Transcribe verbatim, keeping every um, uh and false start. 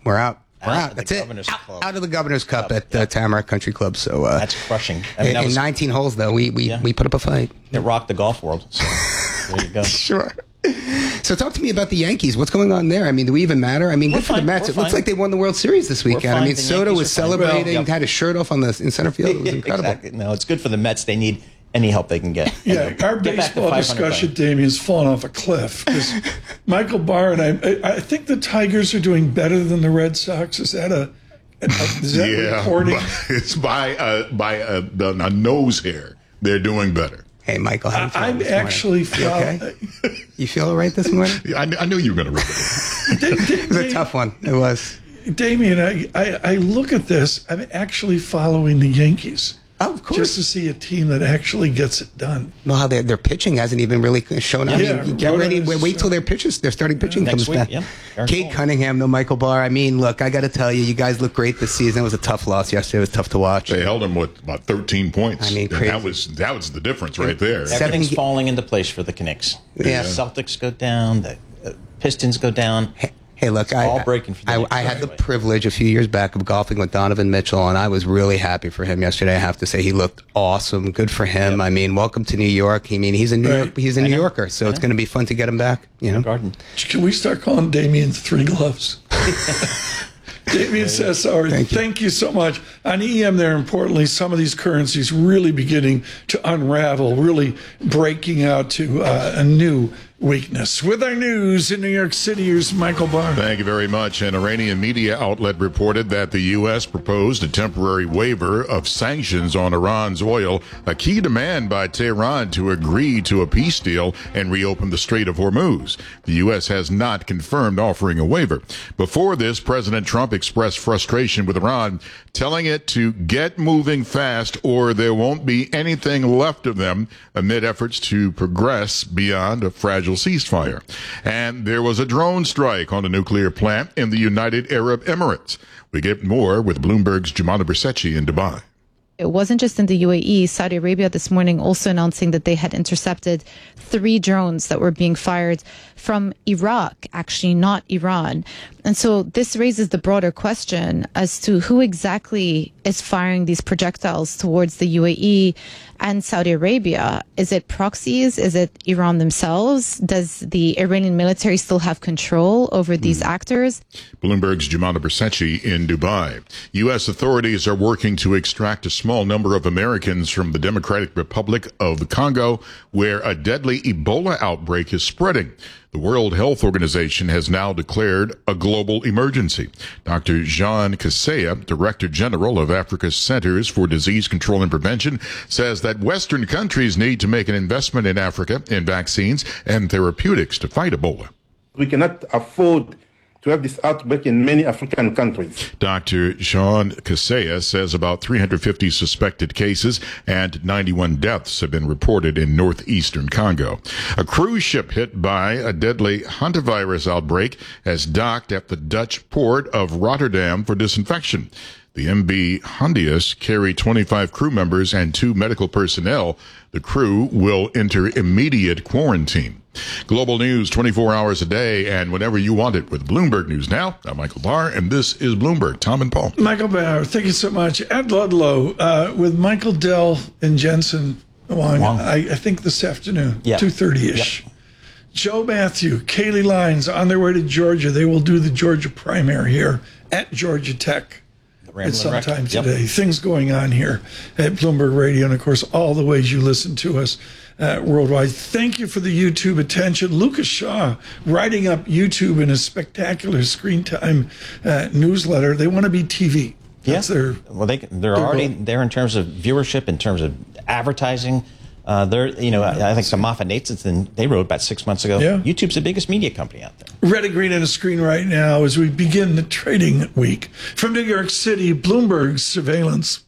We're out. We're Out out. of That's the it. Governor's Out, Club. out of the Governor's Cup Club, at the yeah. Tamarack Country Club. So uh, That's crushing. I mean, in, that in was, nineteen holes, though, we we, Yeah. we put up a fight. it rocked the golf world. So there you go. Sure. So talk to me about the Yankees. What's going on there? I mean, do we even matter? I mean, We're good for the fine. Mets. We're It looks fine. like they won the World Series this weekend. I fine. mean, The Soto Yankees was are fine. celebrating, Well, yep. had his shirt off on the in center field. It was incredible. Exactly. No, it's good for the Mets. They need any help they can get. Yeah, And our get back to baseball five hundred discussion, playing. Damien's fallen off a cliff. 'Cause Michael Barr and I, I, I think the Tigers are doing better than the Red Sox. Is that a, a is that Yeah, reporting? but it's by a, by a, a nose hair. They're doing better. Hey, Michael, how you feeling I'm this morning? actually You fol- okay? You feel all right this morning? I, kn- I knew you were going to read it. It was a tough one. It was. Damien, I, I, I look at this. I'm actually following the Yankees. Oh, of course. Just to see a team that actually gets it done. Well, how their their pitching hasn't even really shown up. Yeah, I mean, get ready. Rodas, Wait, wait till their pitches, their starting pitching Next comes week, back. yeah. Aaron Kate Cole. Cunningham, though, Michael Barr. I mean, look, I got to tell you, you guys look great this season. It was a tough loss yesterday. It was tough to watch. They held them with about thirteen points. I mean, And crazy. that was that was the difference right there. Seven Everything's ge- falling into place for the Knicks. Yeah. The Celtics go down. The uh, Pistons go down. Hey, look, I, all breaking for the I, Knicks, I had the right? privilege a few years back of golfing with Donovan Mitchell, and I was really happy for him yesterday. I have to say, he looked awesome. Good for him. I mean, welcome to New York. I mean, he's a New Right. York, he's a I New know. Yorker, so I it's know. going to be fun to get him back. You know, Garden. Can we start calling Damien Three Gloves? Damien Cesar, thank, Thank you. you so much. On E M there, importantly, some of these currencies really beginning to unravel, really breaking out to uh, a new weakness. With our news in New York City, here's Michael Barr. Thank you very much. An Iranian media outlet reported that the U S proposed a temporary waiver of sanctions on Iran's oil, a key demand by Tehran to agree to a peace deal and reopen the Strait of Hormuz. The U S has not confirmed offering a waiver. Before this, President Trump expressed frustration with Iran, telling it to get moving fast or there won't be anything left of them amid efforts to progress beyond a fragile ceasefire. And there was a drone strike on a nuclear plant in the United Arab Emirates. We get more with Bloomberg's Jumana Bersetchi in Dubai. It wasn't just in the U A E. Saudi Arabia this morning also announcing that they had intercepted three drones that were being fired from Iraq, actually not Iran. And so this raises the broader question as to who exactly is firing these projectiles towards the U A E and Saudi Arabia. Is it proxies? Is it Iran themselves? Does the Iranian military still have control over these actors? Bloomberg's Jumana Bersetchi in Dubai. U S authorities are working to extract a small number of Americans from the Democratic Republic of the Congo, where a deadly Ebola outbreak is spreading. The World Health Organization has now declared a global emergency. Doctor Jean Kaseya, Director General of Africa's Centers for Disease Control and Prevention, says that Western countries need to make an investment in Africa in vaccines and therapeutics to fight Ebola. We cannot afford to have this outbreak in many African countries. Doctor Jean Kaseya says about three hundred fifty suspected cases and ninety-one deaths have been reported in northeastern Congo. A cruise ship hit by a deadly hantavirus outbreak has docked at the Dutch port of Rotterdam for disinfection. The M V Hondius carried twenty-five crew members and two medical personnel. The crew will enter immediate quarantine. Global news twenty-four hours a day and whenever you want it with Bloomberg News Now. I'm Michael Barr, and this is Bloomberg. Tom and Paul. Michael Barr, thank you so much. Ed Ludlow uh, with Michael Dell and Jensen Wong, Wong. I, I think this afternoon, Yeah. two thirty-ish. Joe Matthew, Kaylee Lyons on their way to Georgia. They will do the Georgia primary here at Georgia Tech at some Wreck. time Yep. today. Things going on here at Bloomberg Radio, and of course, all the ways you listen to us uh, worldwide. Thank you for the YouTube attention. Lucas Shaw writing up YouTube in a spectacular screen time uh, newsletter. They want to be T V. That's yeah. their. Well, they they're their already goal. there in terms of viewership, in terms of advertising. Uh, they're, you know, I, I think Samafa Nathanson, they wrote about six months ago. Yeah. YouTube's the biggest media company out there. Red and green on the screen right now as we begin the trading week. From New York City, Bloomberg Surveillance.